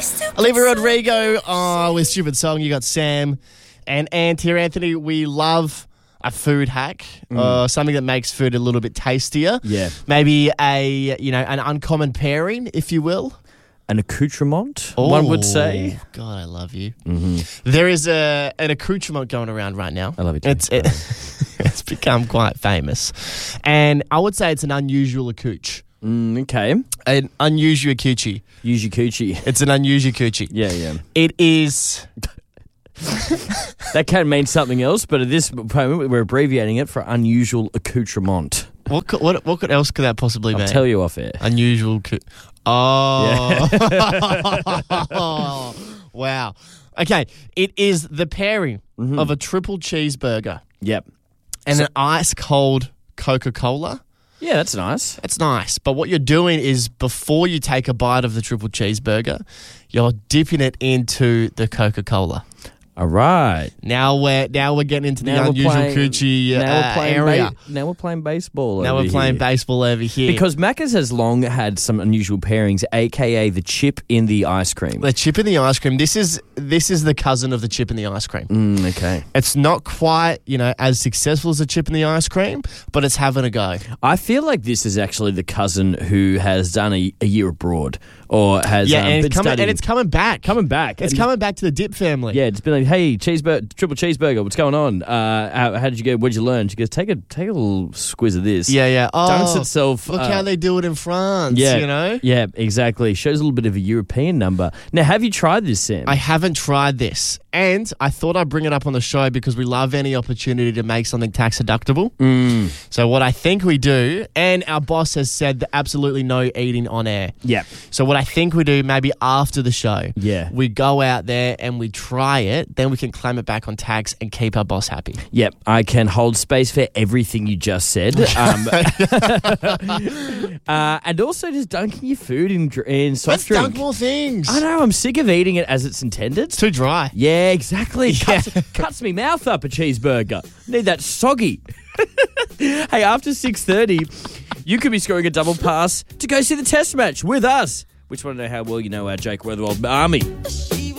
Olivia Rodrigo with Stupid Song. You got Sam and Ant here. Anthony, we love a food hack, something that makes food a little bit tastier. Yeah. Maybe an uncommon pairing, if you will. An accoutrement, one would say. God, I love you. Mm-hmm. There is an accoutrement going around right now. I love it. It's become quite famous. And I would say it's an unusual accouch. Okay. An unusual coochie. Use your coochie. It's an unusual coochie. Yeah. It is... That can mean something else, but at this moment we're abbreviating it for unusual accoutrement. What else could that possibly be? I'll tell you off air. Unusual Oh. Yeah. Wow. Okay. It is the pairing of a triple cheeseburger. Yep. And an ice cold Coca-Cola. Yeah, that's nice. That's nice. But what you're doing is before you take a bite of the triple cheeseburger, you're dipping it into the Coca-Cola. All right. Now we're getting into the unusual coochie area. Now we're playing baseball. Now we're playing baseball over here. Because Macca's has long had some unusual pairings, aka the chip in the ice cream. The chip in the ice cream. This is the cousin of the chip in the ice cream. Okay. It's not quite, as successful as the chip in the ice cream, but it's having a go. I feel like this is actually the cousin who has done a year abroad or has and been studying. it's coming back. It's coming back to the dip family. Yeah, it's been like, hey, triple cheeseburger, what's going on? How did you go? What'd you learn? She goes, take a little squiz of this. Yeah. Dunks itself. Look how they do it in France, Yeah, exactly. Shows a little bit of a European number. Now, have you tried this, Sam? I haven't tried this. And I thought I'd bring it up on the show because we love any opportunity to make something tax deductible. So what I think we do, and our boss has said that absolutely no eating on air. Yeah. So what I think we do, maybe after the show, we go out there and we try it, then we can claim it back on tax and keep our boss happy. Yep, I can hold space for everything you just said. And also just dunking your food in soft drink. Let's dunk more things. I know, I'm sick of eating it as it's intended. It's too dry. Yeah, exactly. Cuts me mouth up, a cheeseburger. Need that soggy. Hey, after 6:30, you could be scoring a double pass to go see the test match with us. We just want to know how well you know our Jake Weatherall Army.